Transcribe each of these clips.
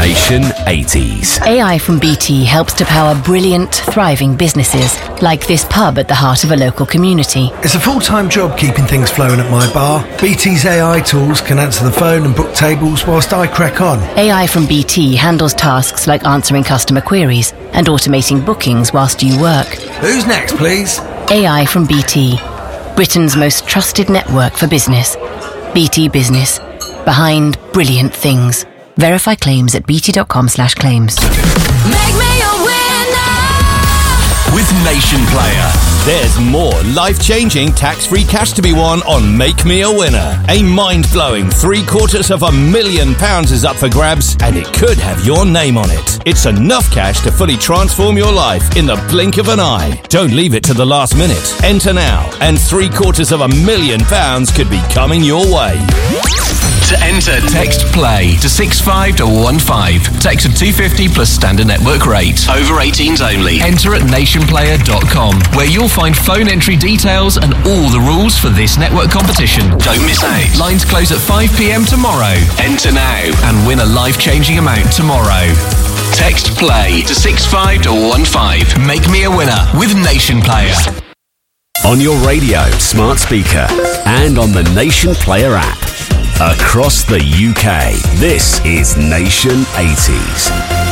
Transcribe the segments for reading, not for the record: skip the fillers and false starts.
Nation 80s. AI from BT helps to power brilliant, thriving businesses, like this pub at the heart of a local community. It's a full-time job keeping things flowing at my bar. BT's AI tools can answer the phone and book tables whilst I crack on. AI from BT handles tasks like answering customer queries and automating bookings whilst you work. Who's next, please? AI from BT, Britain's most trusted network for business. BT Business, behind brilliant things. Verify claims at bt.com/claims. Make me a winner With Nation Player. There's more life-changing tax-free cash to be won on Make Me a Winner. A mind-blowing £750,000 is up for grabs, and it could have your name on it. It's enough cash to fully transform your life in the blink of an eye. Don't leave it to the last minute. Enter now, and £750,000 could be coming your way. To enter, text PLAY to 65215. Text of $2.50 plus standard network rate. Over 18s only. Enter at nationplayer.com, where you'll find phone entry details and all the rules for this network competition. Don't miss out. Lines close at 5 p.m. tomorrow. Enter now and win a life-changing amount tomorrow. Text PLAY to 65215. Make me a winner with Nation Player. On your radio, smart speaker, and on the Nation Player app. Across the UK, this is Nation 80s.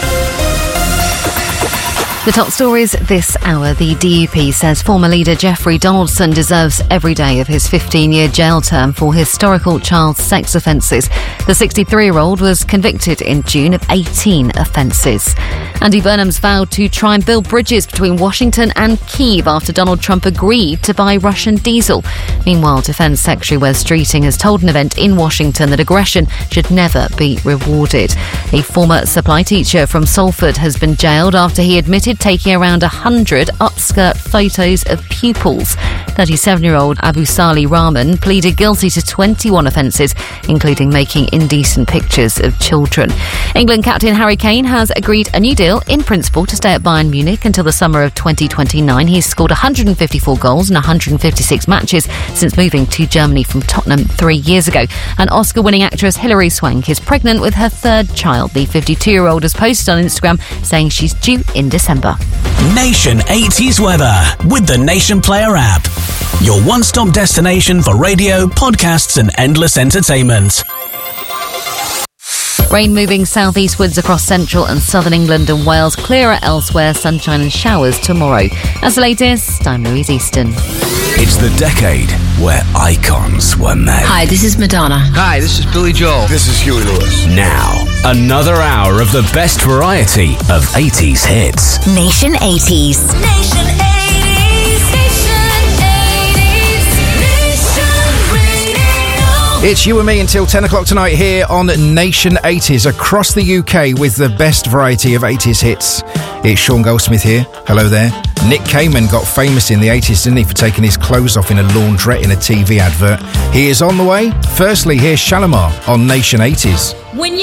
The top stories this hour. The DUP says former leader Jeffrey Donaldson deserves every day of his 15-year jail term for historical child sex offences. The 63-year-old was convicted in June of 18 offences. Andy Burnham's vowed to try and build bridges between Washington and Kyiv after Donald Trump agreed to buy Russian diesel. Meanwhile, Defence Secretary Wes Streeting has told an event in Washington that aggression should never be rewarded. A former supply teacher from Salford has been jailed after he admitted taking around 100 upskirt photos of pupils. 37-year-old Abu Sali Rahman pleaded guilty to 21 offences, including making indecent pictures of children. England captain Harry Kane has agreed a new deal in principle to stay at Bayern Munich until the summer of 2029. He's scored 154 goals in 156 matches since moving to Germany from Tottenham 3 years ago. And Oscar-winning actress Hilary Swank is pregnant with her third child. The 52-year-old has posted on Instagram saying she's due in December. Nation 80s weather with the Nation Player app. Your one-stop destination for radio, podcasts and endless entertainment. Rain moving southeastwards across central and southern England and Wales. Clearer elsewhere, sunshine and showers tomorrow. As the latest, I'm Louise Easton. It's the decade where icons were made. Hi, this is Madonna. Hi, this is Billy Joel. This is Huey Lewis. Now, another hour of the best variety of 80s hits. Nation 80s. Nation 80s. It's you and me until 10 o'clock tonight here on Nation 80s across the UK with the best variety of 80s hits. It's Sean Goldsmith here. Hello there. Nick Kamen got famous in the 80s, didn't he, for taking his clothes off in a laundrette in a TV advert. He is on the way. Firstly, here's Shalimar on Nation 80s. When you